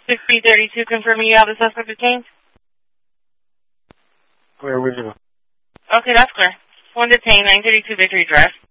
6032, confirming you have the suspect detained. Where are we going? Okay, that's clear. One detained, 932 Victory Drive.